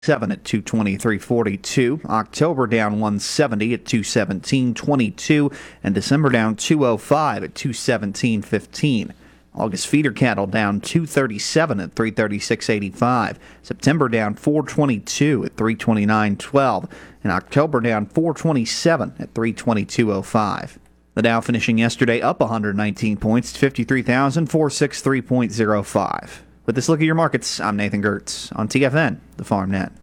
7 at 223.42. October down 170 at 217.22. And December down 205 at 217.15. August feeder cattle down 237 at 336.85. September down 422 at 329.12. And October down 427 at 322.05. The Dow finishing yesterday up 119 points to 53,463.05. With this look at your markets, I'm Nathan Gertz on TFN, the Farm Net.